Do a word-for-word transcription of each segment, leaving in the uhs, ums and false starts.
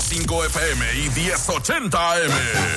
cinco F M y diez ochenta A M.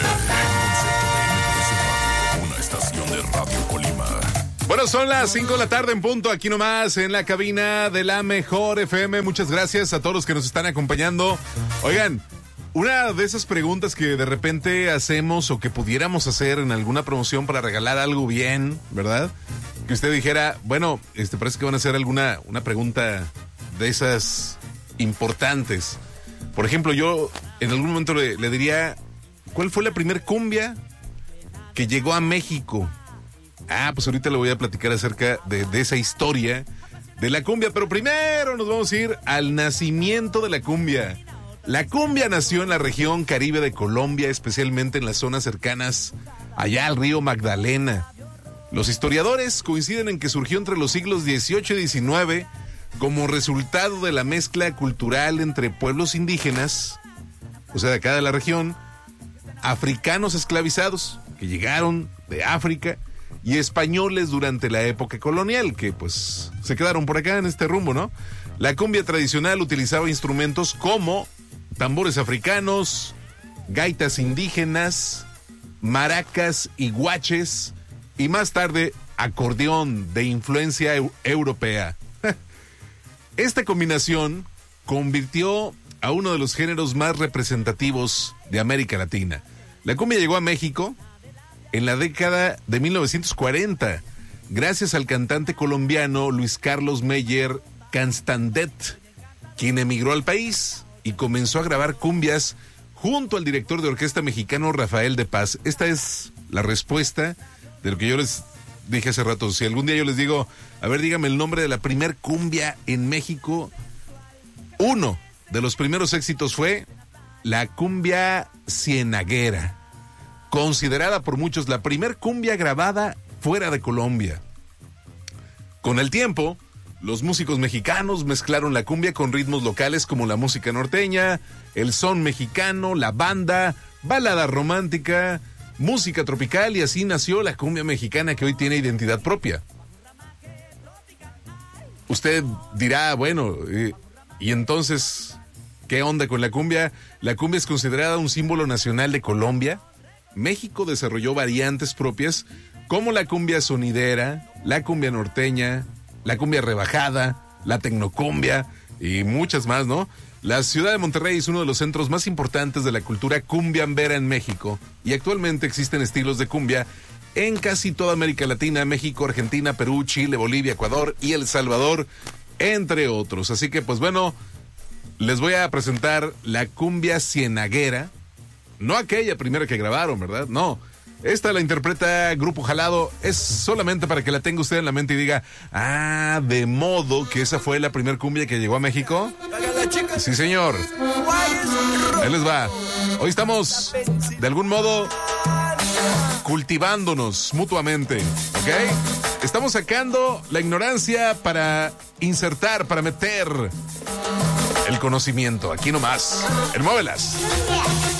Una estación de Radio Colima. Bueno, son las cinco de la tarde en punto, aquí nomás en la cabina de la Mejor F M. Muchas gracias a todos los que nos están acompañando. Oigan, una de esas preguntas que de repente hacemos o que pudiéramos hacer en alguna promoción para regalar algo bien, ¿verdad? Que usted dijera, bueno, este parece que van a hacer alguna una pregunta de esas importantes. Por ejemplo, yo en algún momento le, le diría, ¿cuál fue la primer cumbia que llegó a México? Ah, pues ahorita le voy a platicar acerca de, de esa historia de la cumbia, pero primero nos vamos a ir al nacimiento de la cumbia. La cumbia nació en la región Caribe de Colombia, especialmente en las zonas cercanas allá al río Magdalena. Los historiadores coinciden en que surgió entre los siglos dieciocho y diecinueve como resultado de la mezcla cultural entre pueblos indígenas, o sea, de acá de la región, africanos esclavizados que llegaron de África y españoles durante la época colonial, que pues se quedaron por acá en este rumbo, ¿no? La cumbia tradicional utilizaba instrumentos como tambores africanos, gaitas indígenas, maracas y guaches, y más tarde acordeón de influencia eu- europea. Esta combinación convirtió a uno de los géneros más representativos de América Latina. La cumbia llegó a México en la década de mil novecientos cuarenta, gracias al cantante colombiano Luis Carlos Meyer Canstandet, quien emigró al país y comenzó a grabar cumbias junto al director de orquesta mexicano Rafael de Paz. Esta es la respuesta de lo que yo les dije hace rato. Si algún día yo les digo, a ver, dígame el nombre de la primer cumbia en México, uno de los primeros éxitos fue la cumbia cienaguera, considerada por muchos la primer cumbia grabada fuera de Colombia. Con el tiempo, los músicos mexicanos mezclaron la cumbia con ritmos locales como la música norteña, el son mexicano, la banda, balada romántica, música tropical, y así nació la cumbia mexicana, que hoy tiene identidad propia. Usted dirá, bueno, eh, ¿y entonces qué onda con la cumbia? La cumbia es considerada un símbolo nacional de Colombia. México desarrolló variantes propias como la cumbia sonidera, la cumbia norteña, la cumbia rebajada, la tecnocumbia y muchas más, ¿no? La ciudad de Monterrey es uno de los centros más importantes de la cultura cumbiambera en México, y actualmente existen estilos de cumbia en casi toda América Latina: México, Argentina, Perú, Chile, Bolivia, Ecuador y El Salvador, entre otros. Así que pues bueno, les voy a presentar la cumbia cienaguera, no aquella primera que grabaron, ¿verdad? No. Esta la interpreta Grupo Jalado. Es solamente para que la tenga usted en la mente y diga, ah, de modo que esa fue la primer cumbia que llegó a México. Sí, señor. Ahí les va. Hoy estamos, de algún modo, cultivándonos mutuamente, ¿ok? Estamos sacando la ignorancia para insertar, para meter el conocimiento. Aquí nomás, en Móvelas.